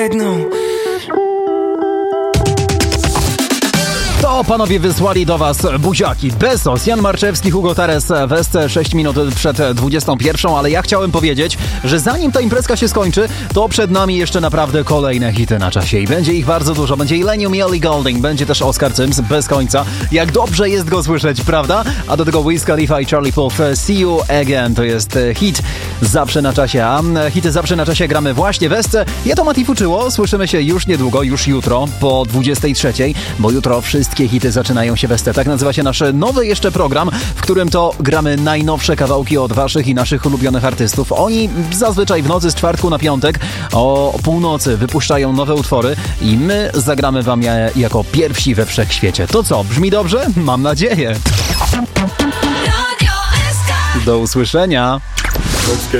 To panowie wysłali do was buziaki. Bezos, Jan Marczewski, Hugo Tares, Wesce 6 minut przed 21, ale ja chciałem powiedzieć, że zanim ta imprezka się skończy, to przed nami jeszcze naprawdę kolejne hity na czasie i będzie ich bardzo dużo. Będzie Illenium i Ellie Goulding, będzie też Oscar Sims bez końca. Jak dobrze jest go słyszeć, prawda? A do tego Wiz Khalifa i Charlie Puth, See You Again, to jest hit zawsze na czasie, a hity zawsze na czasie gramy właśnie w Wesce. Ja to Mati Fuczyło, słyszymy się już niedługo, już jutro po 23, bo jutro wszystkie hity zaczynają się w Wesce. Tak nazywa się nasz nowy jeszcze program, w którym to gramy najnowsze kawałki od waszych i naszych ulubionych artystów. Oni zazwyczaj w nocy z czwartku na piątek o północy wypuszczają nowe utwory i my zagramy wam je jako pierwsi we wszechświecie. To co, brzmi dobrze? Mam nadzieję. Do usłyszenia.